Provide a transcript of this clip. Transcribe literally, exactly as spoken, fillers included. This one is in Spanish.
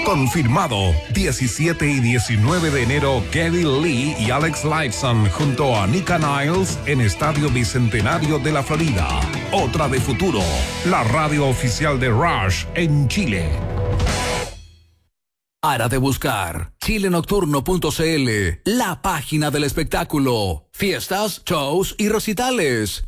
Confirmado. diecisiete y diecinueve de enero, Geddy Lee y Alex Lifeson junto a Nika Niles en Estadio Bicentenario de la Florida. Otra de futuro. La radio oficial de Rush en Chile. Para de buscar chile nocturno punto c l, la página del espectáculo. Fiestas, shows y recitales.